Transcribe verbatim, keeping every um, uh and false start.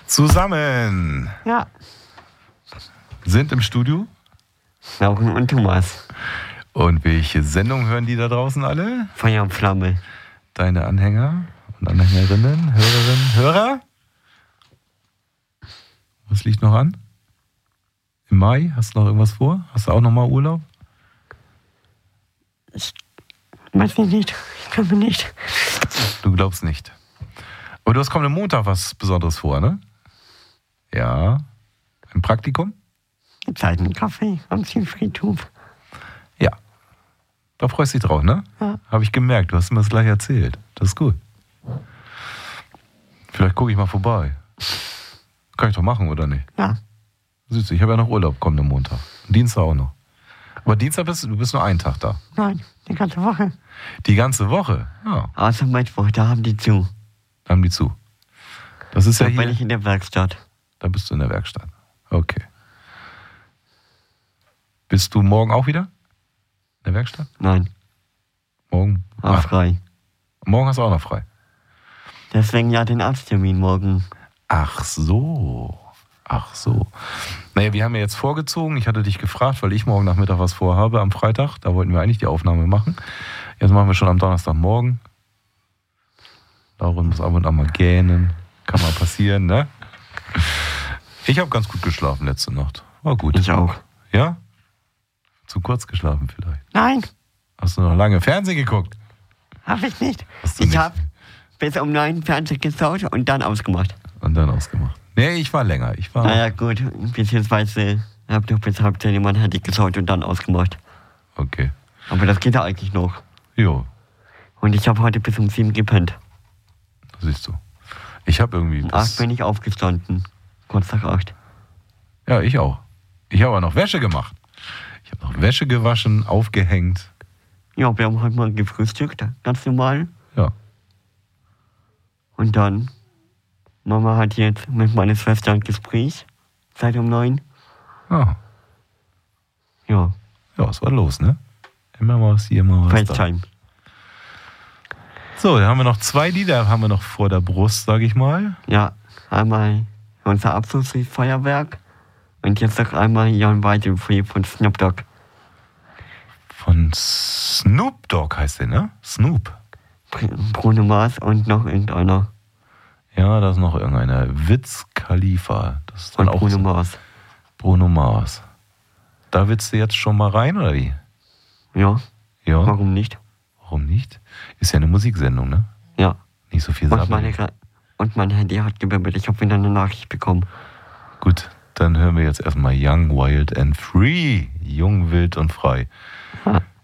Zusammen Ja. sind im Studio. Lauren und Thomas. Und welche Sendung hören die da draußen alle? Feuer und Flamme. Deine Anhänger und Anhängerinnen, Hörerinnen, Hörer? Was liegt noch an? Im Mai? Hast du noch irgendwas vor? Hast du auch noch mal Urlaub? Ich weiß nicht. Ich glaube nicht. Du glaubst nicht. Aber du hast kommenden Montag was Besonderes vor, ne? Ja. Ein Praktikum? Zeitenkaffee am Zielfriedhof. Ja. Da freust du dich drauf, ne? Ja. Habe ich gemerkt. Du hast mir das gleich erzählt. Das ist gut. Vielleicht gucke ich mal vorbei. Kann ich doch machen, oder nicht? Ja. Siehst du, ich habe ja noch Urlaub kommenden Montag. Dienstag auch noch. Aber Dienstag bist du, du bist nur einen Tag da. Nein, die ganze Woche. Die ganze Woche? Ja. Außer Mittwoch, da haben die zu. Da haben die zu. Das ist Da ja hier. bin ich in der Werkstatt. Da bist du in der Werkstatt. Okay. Bist du morgen auch wieder in der Werkstatt? Nein, Morgen? auch Ah, frei. morgen hast du auch noch frei. Deswegen ja den Arzttermin morgen. Ach so. Ach so. Naja, wir haben ja jetzt vorgezogen. Ich hatte dich gefragt, weil ich morgen Nachmittag was vorhabe am Freitag. Da wollten wir eigentlich die Aufnahme machen. Jetzt machen wir schon am Donnerstagmorgen. Lauren muss ab und an mal gähnen. Kann mal passieren, ne? Ich habe ganz gut geschlafen letzte Nacht. War gut. Ich auch. Ja? Zu kurz geschlafen vielleicht. Nein, Hast du noch lange Fernsehen geguckt? habe ich nicht. Hast du Ich nicht? habe bis um neun Fernsehen geschaut und dann ausgemacht. Und dann ausgemacht. Nee, ich war länger. Ich war. Naja, gut, beziehungsweise habe doch bis halb zehn jemand hätte geschaut und dann ausgemacht. Okay. Aber das geht ja eigentlich noch. Jo, Und ich habe heute bis um sieben gepennt. siehst du. Ich habe irgendwie. Um acht Das, bin ich aufgestanden. Kurz nach acht. ja, ich auch. Ich habe auch noch Wäsche gemacht. Ich habe noch Wäsche gewaschen, aufgehängt. Ja, wir haben heute mal gefrühstückt, ganz normal. Ja. Und dann, Mama hat jetzt mit meiner Schwester ein Gespräch, seit um neun. Ah. Ja, Ja, was war los, ne? Immer mal was hier, immer was da. FaceTime. So, dann haben wir noch zwei Lieder, haben wir noch vor der Brust, sag ich mal. Ja, einmal unser Abschlussfeuerwerk und jetzt noch einmal Jan Weidenfree von Snoop Dogg. Von Snoop Dogg heißt der, ne? Snoop. Bruno Mars und noch irgendeiner Ja, da ist noch irgendeiner. Wiz Khalifa. Das ist von dann auch Bruno so. Mars. Bruno Mars. Da willst du jetzt schon mal rein, oder wie? Ja, Ja. warum nicht? Warum nicht? Ist ja eine Musiksendung, ne? Ja, Nicht so viel und, Sachen. meine, Ra- und mein Handy hat gebimmelt. Ich habe wieder eine Nachricht bekommen. Gut, dann hören wir jetzt erstmal Young, Wild and Free. Jung, wild und frei. Ha.